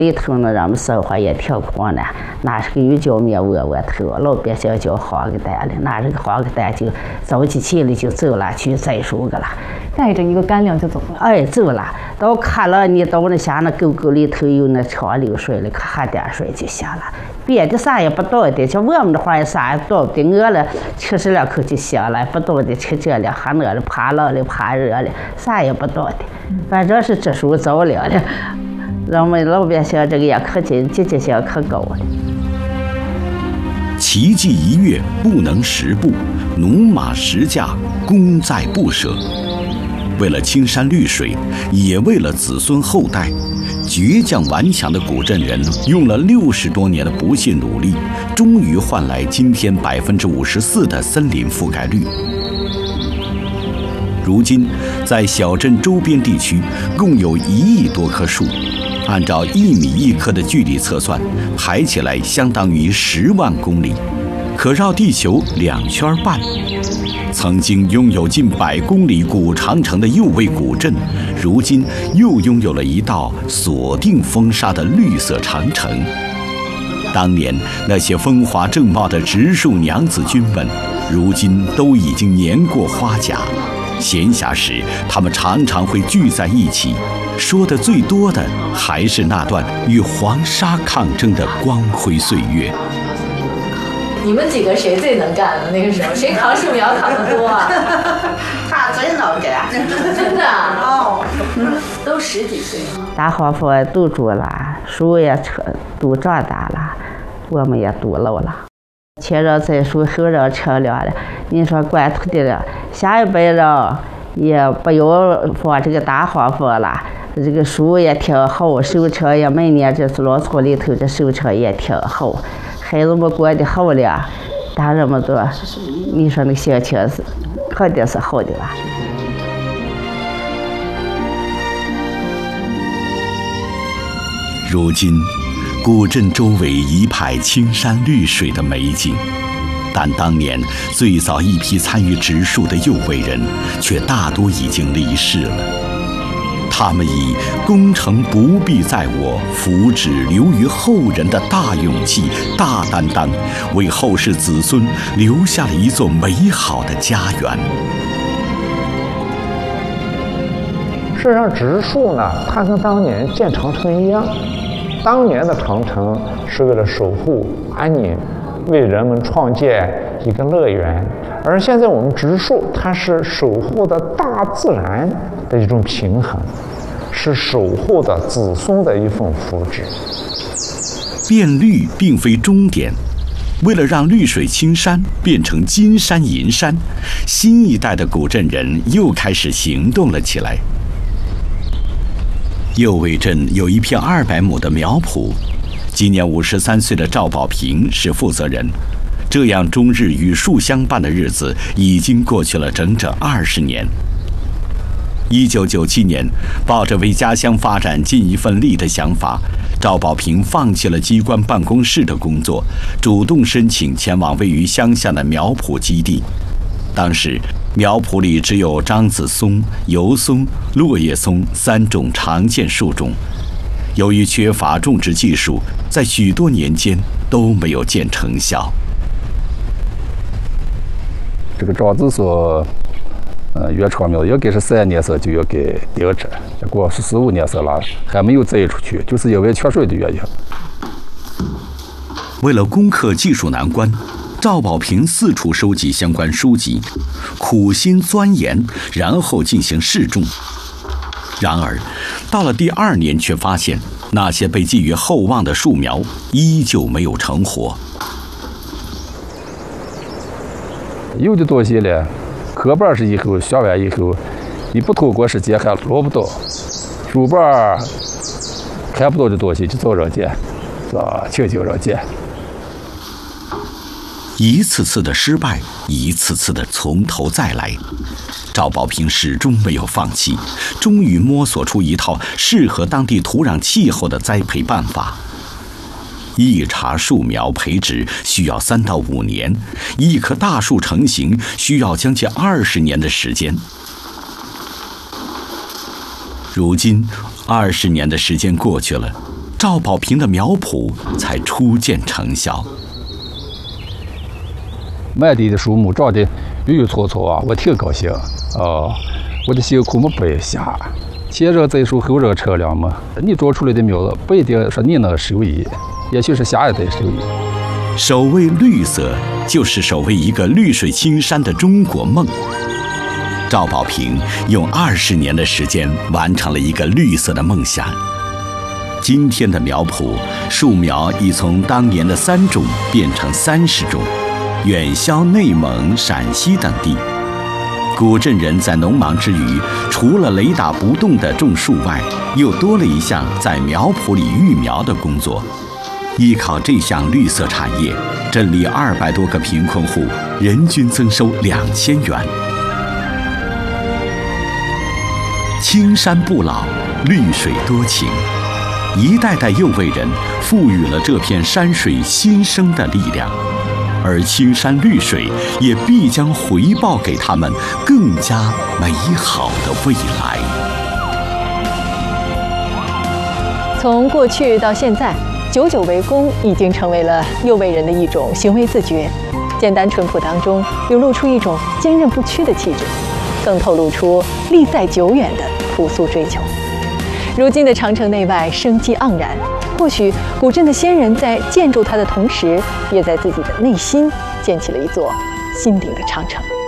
里头呢，咱们生活也挺困难，那是个有叫面窝头，老百姓叫黄个蛋了，拿这个黄个蛋就早起起来就走了，去摘树个了， 带着一个干粮就走了。 哎，走了，到看了你到那下那沟沟里头有那长流水了，喝点水就行了，别的啥也不懂的，像我们这话啥也不懂的，饿了吃2口就行了，不懂的吃这了喝那了，怕冷了怕热了，啥也不懂的，反正是这书着了的。咱们老百姓这个也可积极性可高了。 奇迹一跃不能10步，驽马10驾功在不舍。为了青山绿水，也为了子孙后代，倔强顽强的古镇人用了60多年的不懈努力，终于换来今天54%的森林覆盖率。如今，在小镇周边地区，共有1亿多棵树。按照1米1棵的距离测算，排起来相当于10万公里，可绕地球2圈半。曾经拥有近100公里古长城的右卫古镇，如今又拥有了一道锁定风沙的绿色长城。当年那些风华正茂的植树娘子军们，如今都已经年过花甲。闲暇时，他们常常会聚在一起，说的最多的还是那段与黄沙抗争的光辉岁月。 你们几个谁最能干了？那个时候谁扛树苗扛得多啊？ 他最能干， 真的哦，都10几岁。 大黄蜂都住了，树也都长大了，我们也都老了。前人栽树，后人乘凉了。你说管土地了，下一辈人也不用放这个大黄蜂了，这个树也挺好，收成也每年这是农村里头这收成也挺好，孩子们过得好了，大人们都，你说那心情是肯定是好的吧？ 如今，古镇周围一派青山绿水的美景，但当年最早一批参与植树的右卫人，却大多已经离世了。他们以功成不必在我，福祉留于后人的大勇气、大担当，为后世子孙留下了一座美好的家园。 事实上，植树呢，它跟当年建长城一样。当年的长城是为了守护安宁，为人们创建一个乐园，而现在我们植树，它是守护的大自然的一种平衡，是守护的子孙的一份福祉。 变绿并非终点，为了让绿水青山变成金山银山，新一代的古镇人又开始行动了起来。右卫镇有一片200亩的苗圃，今年53岁的赵宝平是负责人。这样终日与树相伴的日子已经过去了整整20年。1997年，抱着为家乡发展尽一份力的想法，赵宝平放弃了机关办公室的工作，主动申请前往位于乡下的苗圃基地。当时苗圃里只有樟子松、油松、落叶松3种常见树种，由于缺乏种植技术，在许多年间都没有见成效。 这个樟子松，原长苗应该是3年生就要给定植，结果是4、5年生了，还没有栽出去，就是因为缺水的原因。 为了攻克技术难关，赵宝平四处收集相关书籍，苦心钻研，然后进行试种。然而，到了第2年，却发现那些被寄予厚望的树苗依旧没有成活。 有的东西呢，壳瓣是以后下完以后，你不通过时间还落不到，主瓣看不到的东西就找人捡，是吧？请求人捡。 一次次的失败，一次次的从头再来，赵宝平始终没有放弃，终于摸索出一套适合当地土壤气候的栽培办法。一茬树苗培植需要3到5年，一棵大树成型需要将近20年的时间。如今，20年的时间过去了， 赵保平的苗圃才初见成效。 满地的树木长得绿绿葱葱啊，我挺高兴我的辛苦没白瞎。前人栽树，后人乘凉嘛。你长出来的苗子不一定说你能受益，也许是下一代受益。 守卫绿色，就是守卫一个绿水青山的中国梦。赵保平用20年的时间完成了一个绿色的梦想。今天的苗圃，树苗已从当年的3种变成30种，远销内蒙、陕西等地。古镇人在农忙之余，除了雷打不动的种树外，又多了一项在苗圃里育苗的工作。依靠这项绿色产业，镇里200多个贫困户人均增收2000元。青山不老，绿水多情，一代代幼卫人赋予了这片山水新生的力量，而青山绿水也必将回报给他们更加美好的未来。 从过去到现在，9九为公已经成为了幼卫人的一种行为自觉。简单淳朴当中流露出一种坚韧不屈的气质，更透露出历在久远的朴素追求。如今的长城内外生机盎然，或许古镇的先人在建筑它的同时，也在自己的内心建起了一座心灵的长城。